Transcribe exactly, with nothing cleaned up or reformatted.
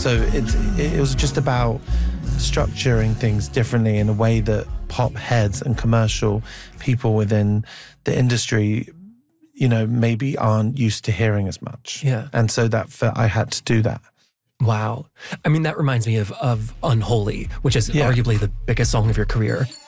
So it, it was just about structuring things differently in a way that pop heads and commercial people within the industry, you know, maybe aren't used to hearing as much. Yeah. And so that felt, I had to do that. Wow. I mean, that reminds me of, of Unholy, which is Yeah. arguably the biggest song of your career.